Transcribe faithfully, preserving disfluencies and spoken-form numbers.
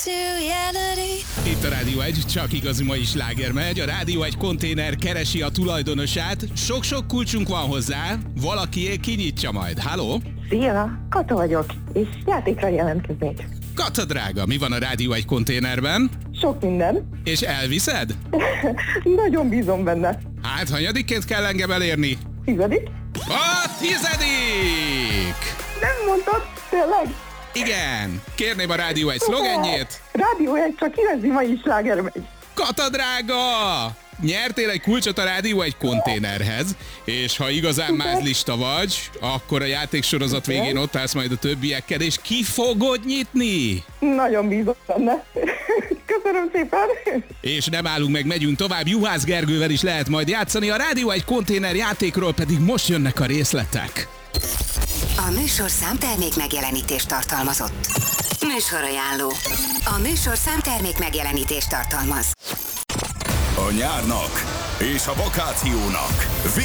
Itt a Rádió egy, csak igazi mai sláger megy. A Rádió egy konténer keresi a tulajdonosát. Sok-sok kulcsunk van hozzá. Valakié kinyitja majd. Halló? Szia, Kata vagyok, és játékra jelentkeznék. Kata drága, mi van a Rádió egy konténerben? Sok minden. És elviszed? Nagyon bízom benne. Hát, hanyadikként kell engem elérni? Tizedik? A tizedik! Nem mondtad? Tényleg? Igen. Kérném a Rádió egy szlogenjét. Rádió egy, csak igazi mai sláger megy. Kata drága! Nyertél egy kulcsot a Rádió egy konténerhez, és ha igazán mázlista vagy, akkor a játéksorozat végén ott állsz majd a többiekkel, és ki fogod nyitni? Nagyon bízom benne. Köszönöm szépen. És nem állunk meg, megyünk tovább, Juhász Gergővel is lehet majd játszani, a Rádió egy konténer játékról pedig most jönnek a részletek. A műsorszám termék megjelenítést tartalmazott. Műsorajánló. A műsorszám termék megjelenítést tartalmaz. A nyárnak és a vakációnak